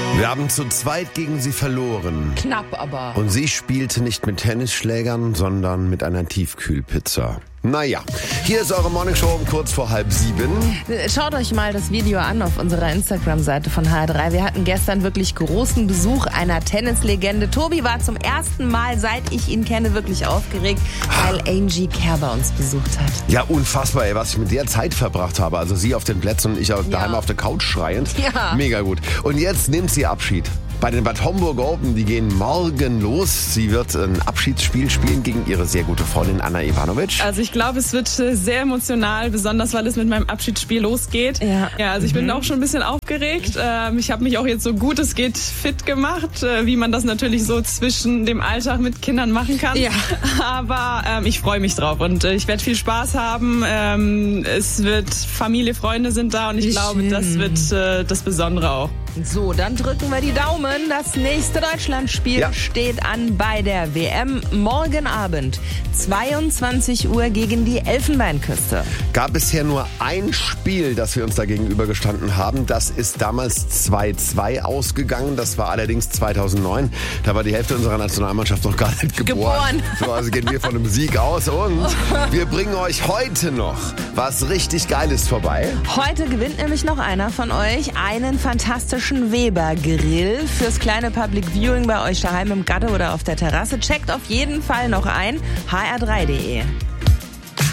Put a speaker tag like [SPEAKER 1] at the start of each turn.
[SPEAKER 1] Wir haben zu zweit gegen sie verloren.
[SPEAKER 2] Knapp aber.
[SPEAKER 1] Und sie spielte nicht mit Tennisschlägern, sondern mit einer Tiefkühlpizza. Naja, hier ist eure Morningshow um kurz vor 6:30.
[SPEAKER 2] Schaut euch mal das Video an auf unserer Instagram-Seite von HR3. Wir hatten gestern wirklich großen Besuch einer Tennislegende. Tobi war zum ersten Mal, seit ich ihn kenne, wirklich aufgeregt, weil Angie Kerber uns besucht hat.
[SPEAKER 1] Ja, unfassbar, ey, was ich mit der Zeit verbracht habe. Also sie auf den Plätzen und ich daheim auf der Couch schreiend.
[SPEAKER 2] Ja.
[SPEAKER 1] Mega gut. Und jetzt nimmt sie Abschied. Bei den Bad Homburg Open, die gehen morgen los. Sie wird ein Abschiedsspiel spielen gegen ihre sehr gute Freundin Anna Ivanovic.
[SPEAKER 3] Also ich glaube, es wird sehr emotional, besonders weil es mit meinem Abschiedsspiel losgeht. Ja, also ich bin auch schon ein bisschen aufgeregt. Ich habe mich auch jetzt so gut es geht fit gemacht, wie man das natürlich so zwischen dem Alltag mit Kindern machen kann.
[SPEAKER 2] Ja.
[SPEAKER 3] Aber ich freue mich drauf und ich werde viel Spaß haben. Es wird Familie, Freunde sind da und ich glaube, das wird das Besondere auch.
[SPEAKER 2] So, dann drücken wir die Daumen. Das nächste Deutschlandspiel steht an bei der WM. Morgen Abend, 22 Uhr gegen die Elfenbeinküste.
[SPEAKER 1] Gab bisher nur ein Spiel, das wir uns da gegenübergestanden haben. Das ist damals 2-2 ausgegangen. Das war allerdings 2009. Da war die Hälfte unserer Nationalmannschaft noch gar nicht geboren. So, also gehen wir von einem Sieg aus. Und wir bringen euch heute noch was richtig Geiles vorbei.
[SPEAKER 2] Heute gewinnt nämlich noch einer von euch einen fantastischen Weber-Grill fürs kleine Public Viewing bei euch daheim im Gatte oder auf der Terrasse. Checkt auf jeden Fall noch ein, hr3.de.